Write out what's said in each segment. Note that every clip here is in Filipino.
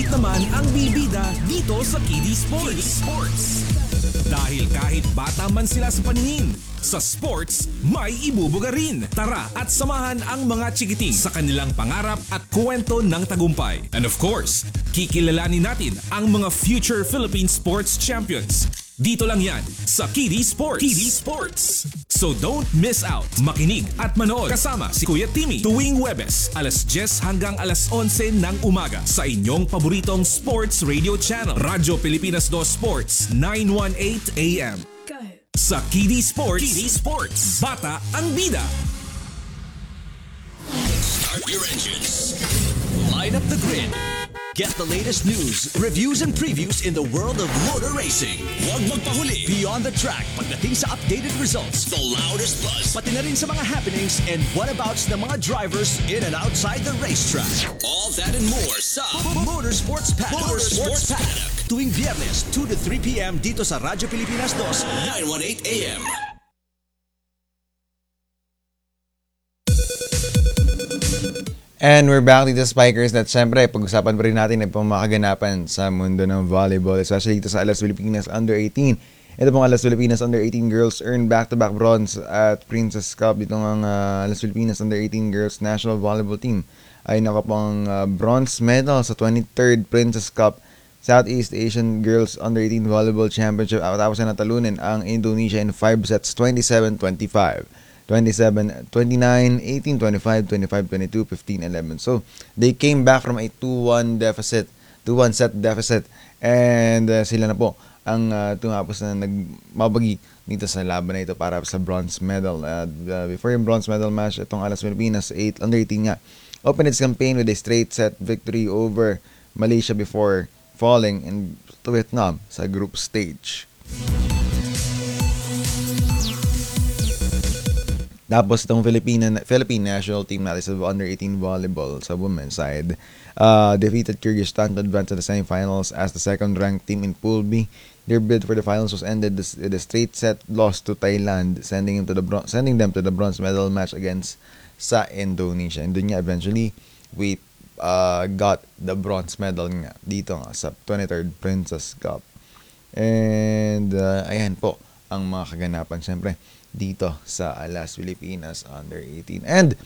Update naman ang bibida dito sa KD Sports. Dahil kahit bata man sila sa paningin, sa sports, may ibubuga rin. Tara at samahan ang mga chikiting sa kanilang pangarap at kwento ng tagumpay. And of course, kikilalanin natin ang mga future Philippine sports champions. Dito lang yan sa KD Sports. So don't miss out. Makinig at manood kasama si Kuya Timmy tuwing Huwebes, alas 10 hanggang alas 11 ng umaga sa inyong paboritong sports radio channel, Radyo Pilipinas 2 Sports, 918 AM. Sa KD Sports, bata ang bida. Start your engines. Line up the grid. Get the latest news, reviews, and previews in the world of motor racing. Huwag magpahuli. Beyond the track, pagdating sa updated results, the loudest buzz, pati na rin sa mga happenings and whatabouts ng mga drivers in and outside the racetrack. All that and more sa Motorsports Paddock. Tuwing Biyernes, 2 to 3 p.m. dito sa Radyo Pilipinas 2, 918 AM. And we're back dito sa Spikers at syempre pag-usapan pa rin natin ang pangmakaganapan sa mundo ng volleyball, especially dito sa Alas Pilipinas Under 18. Ito pong Alas Pilipinas Under 18 girls earned back-to-back bronze at Princess Cup. Dito ng Alas Pilipinas Under 18 girls national volleyball team ay nakapang bronze medal sa 23rd Princess Cup Southeast Asian Girls Under 18 Volleyball Championship. Tapos na natalunin ang Indonesia in 5 sets, 27-25. 27, 29, 18, 25, 25, 22, 15, 11. So, they came back from a 2-1 set deficit. And sila na po ang tumapos na nagmabagi dito sa laban na ito para sa bronze medal. Before yung bronze medal match, itong Alas Pilipinas Under 18 nga, opened its campaign with a straight set victory over Malaysia before falling in Vietnam sa group stage. Tapos itong Philippine national team natin sa Under 18 volleyball sa women's side defeated Kyrgyzstan to advance to the semifinals as the second-ranked team in Pool B. Their bid for the finals was ended with a straight set loss to Thailand, sending them to the bronze medal match against sa Indonesia. And dun nga eventually we got the bronze medal nga dito nga sa 23rd Princess Cup. And ayan po ang mga kaganapan syempre dito sa Alas Pilipinas Under 18. And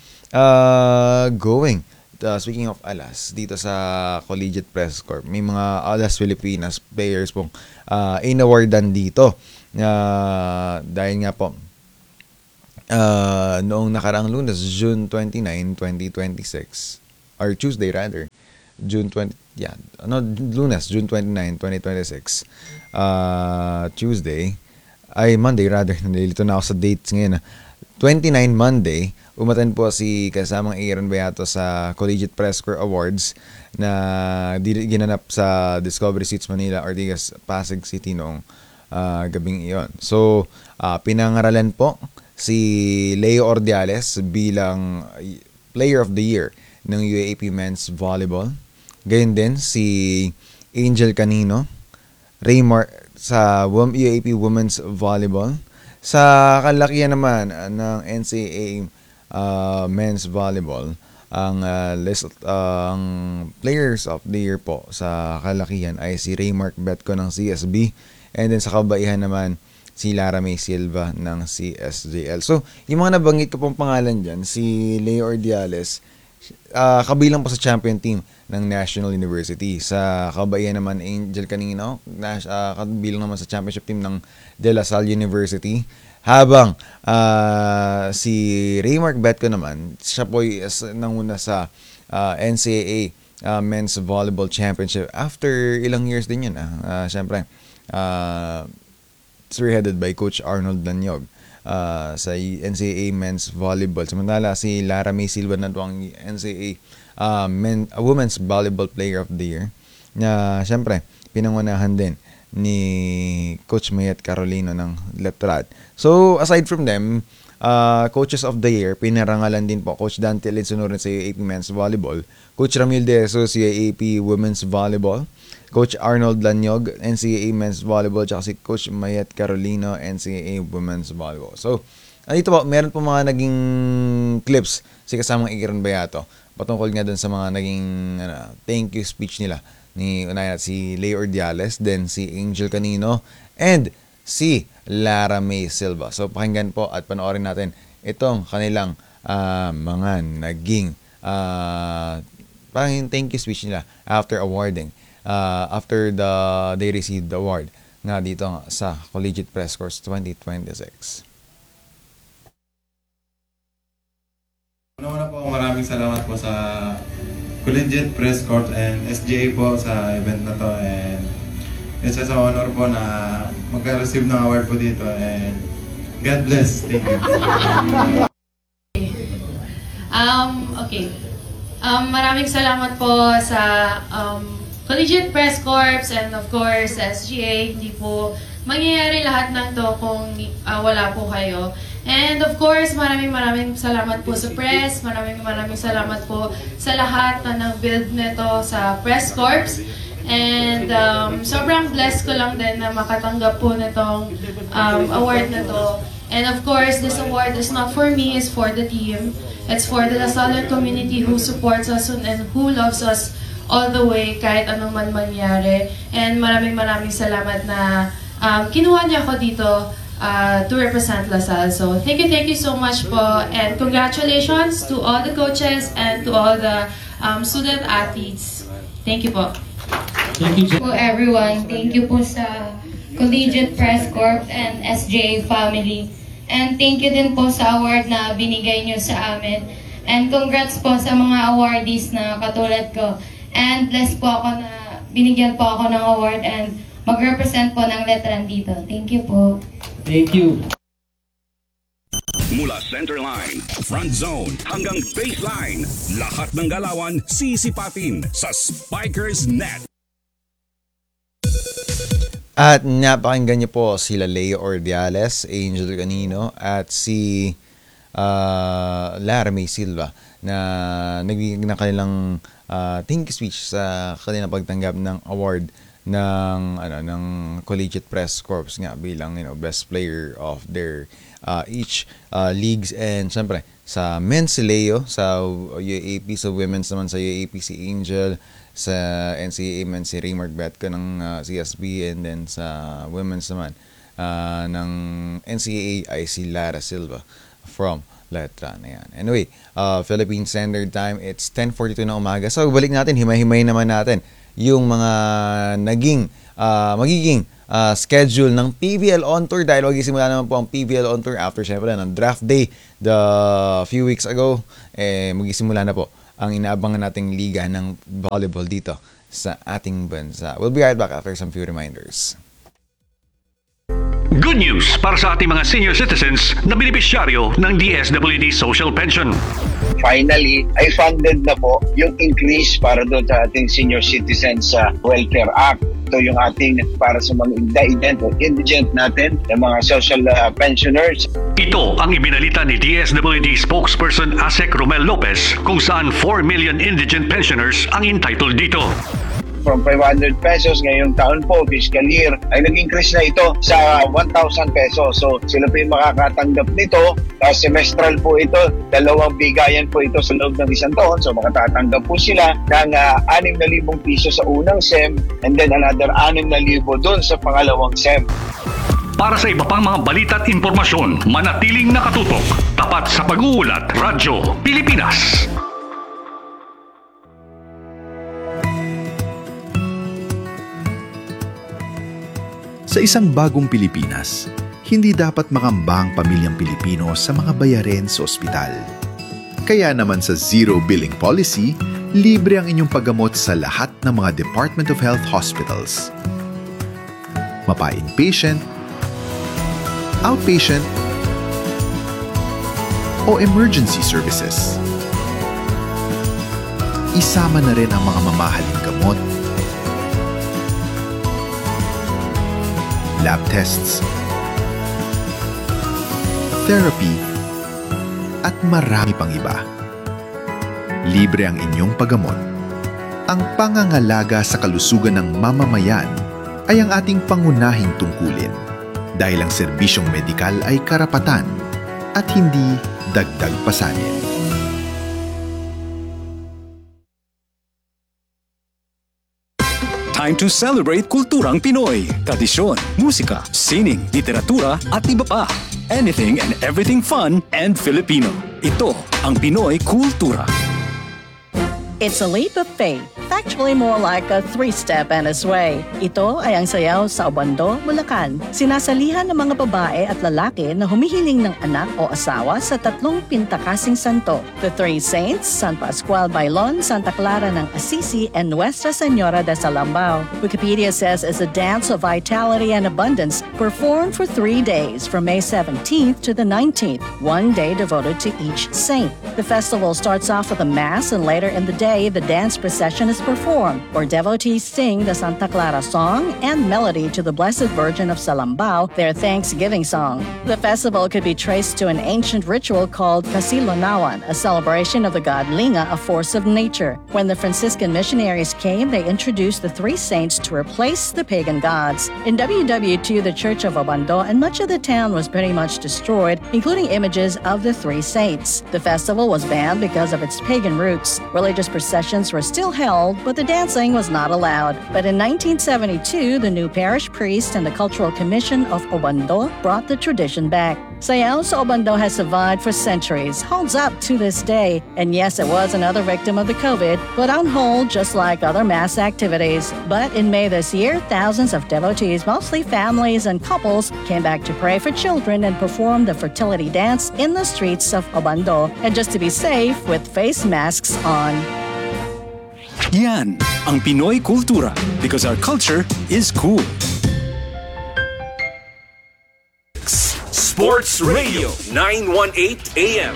speaking of Alas, dito sa Collegiate Press Corps, may mga Alas Pilipinas players pong inawardan dito. Dahil nga po, noong nakaraang Lunes, June 29, 2026, or Tuesday rather, Lunes, June 29, 2026, Monday rather, nalilito na ako sa dates ngayon. 29 Monday, umattend po si kasamang Aaron Beato sa Collegiate Press Corps Awards na ginanap sa Discovery Suites Manila, Ortigas, Pasig City noong gabing iyon. So, pinangaralan po si Leo Ordiales bilang Player of the Year ng UAAP Men's Volleyball. Gayon din si Angel Canino, Raymar sa UAAP Women's Volleyball. Sa kalakihan naman ng NCAA Men's Volleyball, ang Players of the Year po sa kalakihan ay si Raymark Betco ng CSB, and then sa kabaihan naman si Lara May Silva ng CSJL. So, yung mga nabanggit ko pong pangalan dyan, si Leo Ordiales, kabilang po sa champion team ng National University. Sa kabaihan naman, Angel Canino, kabilang naman sa championship team ng De La Salle University. Habang si Raymark Betco naman, siya po nanguna sa NCAA Men's Volleyball Championship. After ilang years din yun. Siyempre, spearheaded by Coach Arnold Lanyog sa NCAA Men's Volleyball. Samantala, si Lara May Silva na ito ang NCAA Women's Volleyball Player of the Year na siyempre pinangunahan din ni Coach Mayet Carolino ng Lettrad. So aside from them, Coaches of the Year, pinarangalan din po Coach Dante Linsunurin sa UAAP Men's Volleyball, Coach Ramil De Jesus sa UAAP Women's Volleyball, Coach Arnold Lanyog, NCAA Men's Volleyball, tsaka si Coach Mayet Carolino, NCAA Women's Volleyball. So, dito po, meron po mga naging clips si kasamang Aaron Beato patungkol nga dun sa mga naging thank you speech nila unahin natin si Leo Ordiales, then si Angel Canino, and si Lara May Silva. So pakinggan po at panoorin natin itong kanilang mga naging parang thank you speech nila after awarding, after they received the award nga dito sa Collegiate Press Corps 2026. Una po, maraming salamat po sa Collegiate Press Corps and SGA po sa event na to, and it's a honor po na magka-receive ng award po dito, and God bless. Thank you. Okay. Maraming salamat po sa Collegiate Press Corps and of course SGA. Hindi po mangyayari lahat ng to kung wala po kayo. And of course, maraming salamat po sa press. Maraming salamat po sa lahat na nag-build nito sa Press Corps. And sobrang blessed ko lang din na makatanggap po nitong award na to. And of course, this award is not for me, it's for the team. It's for the Lasallian community who supports us and who loves us all the way kahit anong man mangyari. And maraming salamat na kinuha niya ako dito to represent LaSalle. So thank you so much po, and congratulations to all the coaches and to all the student athletes. Thank you po. Thank you po everyone. Thank you po sa Collegiate Press Corps and SJA family. And thank you din po sa award na binigay niyo sa amin. And congrats po sa mga awardees na katulad ko. And blessed po ako na binigyan po ako ng award and mag-represent po ng Letran dito. Thank you po. Thank you. Mula center line, front zone, hanggang baseline, lahat ng galawan sisipatin sa Spikers Net. At napakinggan niyo po sila Leo Ordiales, Angel Canino, at si Lara May Silva na nagbigay ng kanilang thank you speech sa kanilang pagtanggap ng award ng Collegiate Press Corps nga bilang best player of their each leagues. And syempre sa men's si Leo sa UAAP, sa women's naman sa UAAP si Angel, sa NCAA men si Raymar Betco ng CSB, and then sa women's naman ng NCAA ay si Lara Silva from Letran. Ayan. Anyway, Philippine Standard Time, it's 10:42 na umaga. So balik natin, himay-himay naman natin yung mga magiging schedule ng PBL On Tour, dahil magsisimula naman po ang PBL On Tour after syempre ng draft day the few weeks ago. Magsisimula na po ang inaabangan nating liga ng volleyball dito sa ating bansa. We'll be right back after some few reminders. Good news para sa ating mga senior citizens na benepisyaryo ng DSWD Social Pension. Finally, ay funded na po yung increase para doon sa ating senior citizens sa Welfare Act. Ito yung ating para sa mga indigent natin, yung mga social pensioners. Ito ang ibinalita ni DSWD spokesperson Asek Romel Lopez kung saan 4 million indigent pensioners ang entitled dito. From 500 pesos ngayong taon po, fiscal year, ay nag-increase na ito sa 1,000 pesos. So sila po yung makakatanggap nito. Semestral po ito, 2 bigayan po ito sa loob ng isang taon. So makatatanggap po sila ng 6,000 piso sa unang SEM, and then another 6,000 doon sa pangalawang SEM. Para sa iba pang mga balita at impormasyon, manatiling nakatutok. Tapat sa pag-uulat, Radyo Pilipinas. Sa isang bagong Pilipinas, hindi dapat makambang pamilyang Pilipino sa mga bayarin sa ospital. Kaya naman sa Zero Billing Policy, libre ang inyong paggamot sa lahat ng mga Department of Health hospitals. Mapa-inpatient, outpatient, o emergency services. Isama na rin ang mga mamahaling gamot, lab tests, therapy, at marami pang iba. Libre ang inyong paggamot. Ang pangangalaga sa kalusugan ng mamamayan ay ang ating pangunahing tungkulin, dahil ang serbisyong medikal ay karapatan at hindi dagdag pasanin. Time to celebrate kulturang Pinoy, tradisyon, musika, sining, literatura at iba pa. Anything and everything fun and Filipino. Ito ang Pinoy Kultura. It's a leap of faith, factually more like a three-step and a sway. Ito ay ang sayaw sa Obando, Bulacan. Sinasalihan ng mga babae at lalaki na humihiling ng anak o asawa sa tatlong pintakasing santo. The Three Saints, San Pascual Bailon, Santa Clara ng Assisi, and Nuestra Señora de Salambao. Wikipedia says it's a dance of vitality and abundance performed for 3 days from May 17th to the 19th, one day devoted to each saint. The festival starts off with a mass and later in the day, the dance procession is performed, where devotees sing the Santa Clara song and melody to the Blessed Virgin of Salambao, their Thanksgiving song. The festival could be traced to an ancient ritual called Kasilonawan, a celebration of the god Linga, a force of nature. When the Franciscan missionaries came, they introduced the three saints to replace the pagan gods. In WW2, the Church of Obando and much of the town was pretty much destroyed, including images of the three saints. The festival was banned because of its pagan roots. Religious processions were still held, but the dancing was not allowed. But in 1972, the new parish priest and the Cultural Commission of Obando brought the tradition back. Sayaw sa Obando has survived for centuries, holds up to this day. And yes, it was another victim of the COVID, put on hold just like other mass activities. But in May this year, thousands of devotees, mostly families and couples, came back to pray for children and perform the fertility dance in the streets of Obando. And just to be safe, with face masks on. Yan ang Pinoy Kultura, because our culture is cool. Sports Radio 918 AM.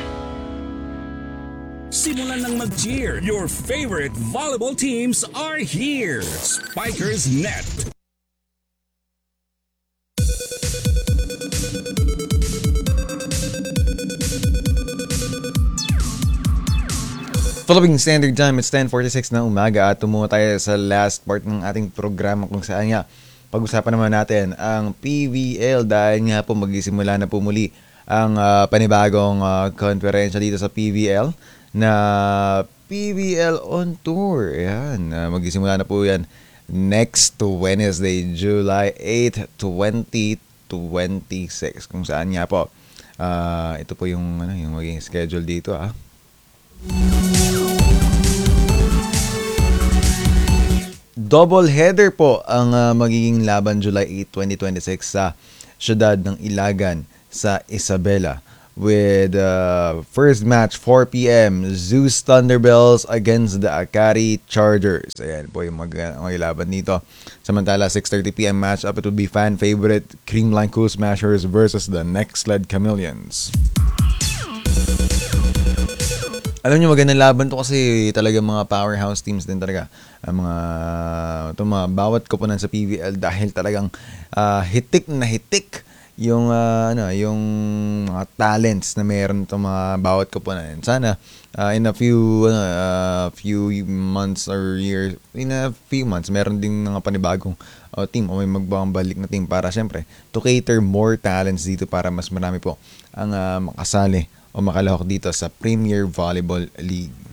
Simulan ng mag-cheer. Your favorite volleyball teams are here. Spikers Net. Philippine Standard Time, it's 10:46 na umaga at tumungo tayo sa last part ng ating programa kung saan nga pag-usapan naman natin ang PVL dahil nga po magsisimula na po muli ang panibagong konferensya dito sa PVL na PVL on Tour. Ayan, magsisimula na po yan next Wednesday, July 8, 2026 kung saan nga po ito po yung magiging schedule dito Double header po ang magiging laban July 8, 2026 sa siyudad ng Ilagan sa Isabela with first match 4 p.m. Zeus Thunderbells against the Akari Chargers. Ayan po yung maglaban dito. Samantala 6:30 p.m. match up, it will be fan favorite Creamline Cool Smashers versus the Next Led Chameleons. Alam niyo, magandang laban to kasi talaga mga powerhouse teams din talaga. Mga bawat koponan sa PVL dahil talagang hitik na hitik yung yung mga talents na meron itong mga bawat koponan. Sana in a few months or years, meron ding mga panibagong team o may magbabalik na team para syempre to cater more talents dito para mas marami po ang makasali o makalahok dito sa Premier Volleyball League.